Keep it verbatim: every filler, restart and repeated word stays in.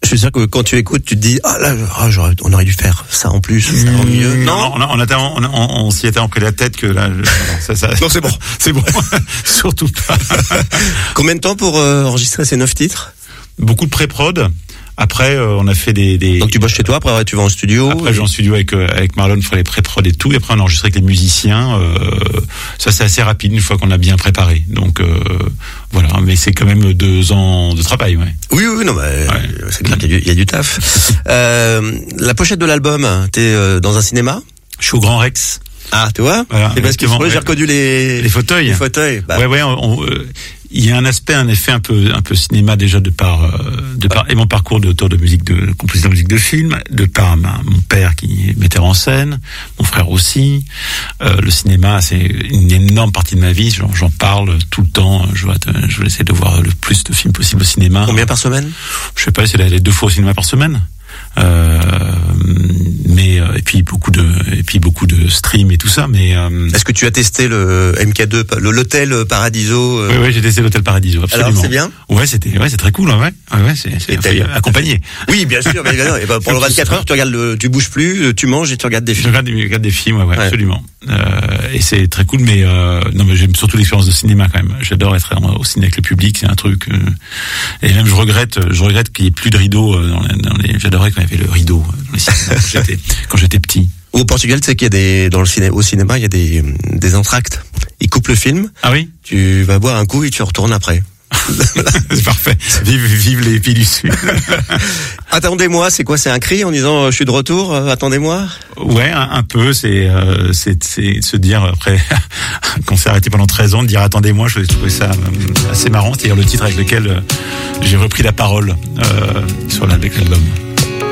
suis sûr que quand tu écoutes, tu te dis ah là, ah, j'aurais, on aurait dû faire ça en plus, ça en mieux. Non, non, on, on, a tellement, on, on, on s'y était pris la tête que là, je, ça, ça, non c'est bon, c'est bon, surtout pas. Combien de temps pour euh, enregistrer ces neuf titres? Beaucoup de pré-prod. Après, euh, on a fait des, des... Donc tu bosses chez toi, après tu vas en studio. Après, et... je vais en studio avec euh, avec Marlon, on fait les pré-prod et tout. Et après, on enregistre avec les musiciens. Euh, ça, c'est assez rapide une fois qu'on a bien préparé. Donc euh, voilà, mais c'est quand même deux ans de travail, ouais. Oui, oui, non, bah, ouais. C'est clair qu'il y a du, il y a du taf. euh, la pochette de l'album, t'es euh, dans un cinéma? Je suis au Grand Rex. Ah, tu vois? Voilà, c'est parce que ouais. j'ai reconnu les les fauteuils. Les fauteuils. Bah. Ouais, ouais. On, on, euh, il y a un aspect, un effet un peu, un peu cinéma déjà de par, euh, de par et mon parcours d'auteur de musique, de compositeur de musique de film, de par ma, mon père qui est metteur en scène, mon frère aussi. Euh, le cinéma, c'est une énorme partie de ma vie. J'en, j'en parle tout le temps. Je vais, je vais essayer de voir le plus de films possible au cinéma. Combien par semaine? Je sais pas, c'est d'aller deux fois au cinéma par semaine. Euh, mais et puis beaucoup de et puis beaucoup de stream et tout ça. Mais euh, est-ce que tu as testé le M K deux, le l'hôtel Paradiso? euh... Oui, oui, j'ai testé l'hôtel Paradiso. Absolument. Alors c'est bien. Ouais, c'était, ouais, c'est très cool, ouais, ouais, ouais c'est, c'est fait, accompagné. Oui, bien sûr, bien évidemment. Et ben pour le vingt-quatre heures, tu regardes le, tu bouges plus, tu manges et tu regardes des films. Je regarde, je regarde des films, ouais, ouais, ouais. Absolument. Euh, et c'est très cool, mais euh, non, mais j'aime surtout l'expérience de cinéma quand même. J'adore être au ciné avec le public, c'est un truc. Euh, et même je regrette, je regrette qu'il y ait plus de rideaux dans les. Dans les j'adorais quand il y avait le rideau dans les cinémas quand j'étais, quand j'étais petit. Au Portugal, tu sais qu'il y a des dans le ciné, au cinéma, il y a des des entr'actes. Ils coupent le film. Ah oui. Tu vas boire un coup et tu retournes après. C'est parfait. Vive, vive les pays du Sud. Attendez-moi, c'est quoi? C'est un cri en disant je suis de retour, euh, attendez-moi? Ouais, un, un peu. C'est, euh, c'est, c'est se dire après qu'on s'est arrêté pendant treize ans, de dire attendez-moi. Je trouvais ça assez marrant. C'est-à-dire le titre avec lequel euh, j'ai repris la parole euh, sur l'album.